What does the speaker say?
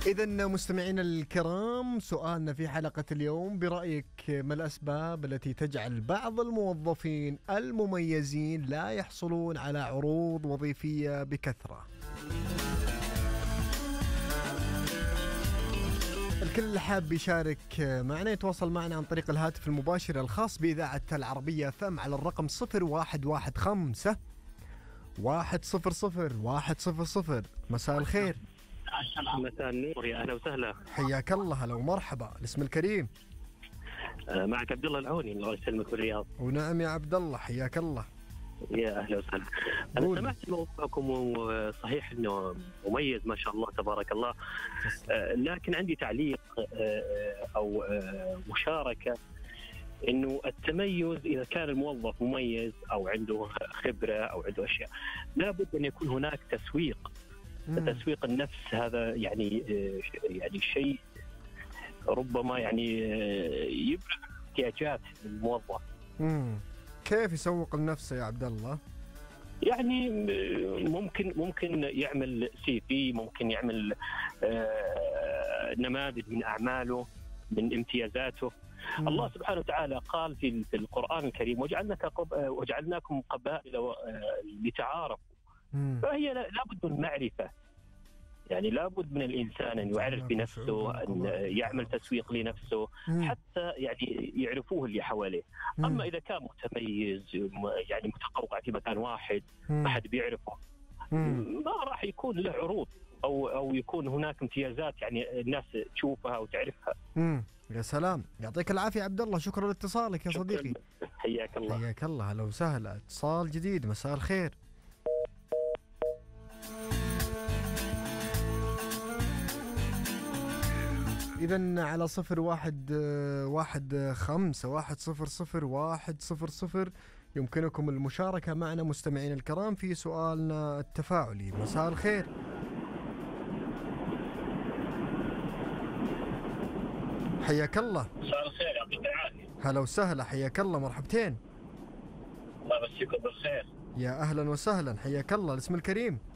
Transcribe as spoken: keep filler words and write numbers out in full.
إذن مستمعينا الكرام، سؤالنا في حلقة اليوم: برأيك ما الأسباب التي تجعل بعض الموظفين المميزين لا يحصلون على عروض وظيفية بكثرة؟ الكل اللي حاب يشارك معنا يتواصل معنا عن طريق الهاتف المباشر الخاص بإذاعة العربية فم على الرقم صفر واحد واحد خمسة واحد صفر صفر واحد صفر صفر. مساء الخير. مساء النور، يا اهلا وسهلا. حياك الله، هلا ومرحبا. الاسم الكريم؟ آه معك عبد الله العوني، الله يسلمك في الرياض. ونعم يا عبد الله، حياك الله. يا اهلا وسهلا. انا سمعت موضوعكم وصحيح انه مميز ما شاء الله تبارك الله، آه لكن عندي تعليق آه او آه مشاركه، انه التميز اذا كان الموظف مميز او عنده خبره او عنده اشياء، لابد ان يكون هناك تسويق. مم. تسويق النفس هذا يعني يعني شيء ربما يعني يبرز احتياجات الموظف. امم كيف يسوق النفس يا عبد الله؟ يعني ممكن ممكن يعمل سي في، ممكن يعمل آه نماذج من اعماله، من امتيازاته. مم. الله سبحانه وتعالى قال في في القرآن الكريم: وجعلناك وجعلناكم قبائل لتعارفوا. فهي لابد من معرفة، يعني لابد من الإنسان أن يعرف بنفسه، أن يعمل تسويق لنفسه حتى يعني يعرفوه اللي حواليه. أما إذا كان متميز يعني متقوقع في مكان واحد ما حد بيعرفه، ما راح يكون له عروض أو أو يكون هناك امتيازات يعني الناس تشوفها وتعرفها. امم يا سلام، يعطيك العافية عبد الله، شكرا لاتصالك يا صديقي. حياك الله. حياك الله، هلا وسهلا. اتصال جديد، مساء الخير. إذن على صفر واحد واحد خمسة واحد صفر صفر واحد صفر صفر يمكنكم المشاركة معنا مستمعين الكرام في سؤالنا التفاعلي. مساء الخير. حياك الله. مساء الخير، يعطيك العافية. هلا وسهلا، حياك الله، مرحبتين. الله يمسيكم بالخير. يا أهلا وسهلا، حياك الله. الاسم الكريم؟